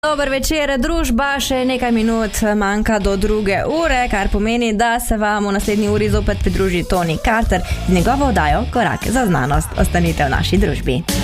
Dober večer, družba, še nekaj minut manjka do 2. ure, kar pomeni, da se vam v naslednji uri zopet pridruži Toni Carter z njegovo oddajo Korak za znanost. Ostanite v naši družbi.